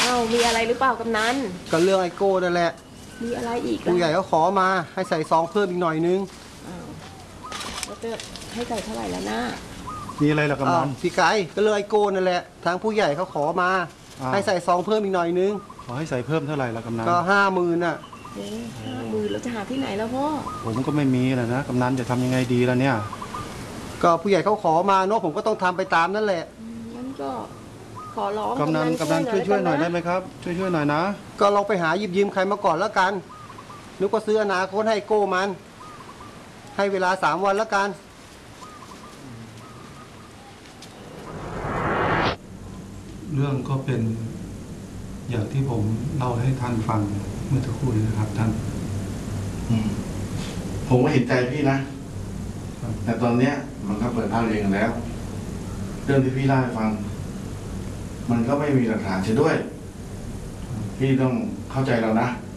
อ้าวมีอะไรหรือเปล่ากำนันก็เรื่องไอโก้นั่นแหละมีอะไรอีกผู้ใหญ่เขาขอมาให้ใส่ซองเพิ่มอีกหน่อยนึงอ้าวแล้วจะให้ใส่เท่าไหร่แล้วนะมีอะไรล่ะกำนันพี่ไก่ก็เรื่องไอโก้นั่นแหละทางผู้ใหญ่เขาขอมาให้ใส่ซองเพิ่มอีกหน่อยนึงขอให้ใส่เพิ่มเท่าไหร่ล่ะกำนันก็50,000น่ะ 50,000เราจะหาที่ไหนแล้วพ่อผมก็ไม่มีแหละนะกำนันจะทำยังไงดีล่ะเนี่ยก็ผู้ใหญ่เขาขอมาเนาะผมก็ต้องทำไปตามนั่นแหละงั้นก็ขอร้องกำนันช่วยหน่อยได้ไหมครับช่วยหน่อยนะก็ลองไปหาหยิบยืมใครมาก่อนแล้วกันนึกว่าซื้ออนาคตให้โก้มันให้เวลา3 วันแล้วกันเรื่องก็เป็นอย่างที่ผมเล่าให้ท่านฟังเมื่อสักครู่นี้นะครับท่านผมก็เห็นใจพี่นะแต่ตอนเนี้ยมันก็เปิดภาพเองแล้วเรื่องที่พี่เล่าให้ฟังมันก็ไม่มีหลักฐานเสียด้วยพี่ต้องเข้าใจเรานะ